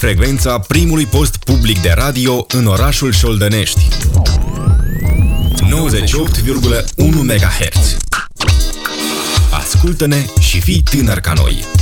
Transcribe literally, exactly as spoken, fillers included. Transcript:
frecvența primului post public de radio în orașul Șoldănești. nouăzeci și opt virgulă unu megahertz. Ascultă-ne și fii tânăr ca noi!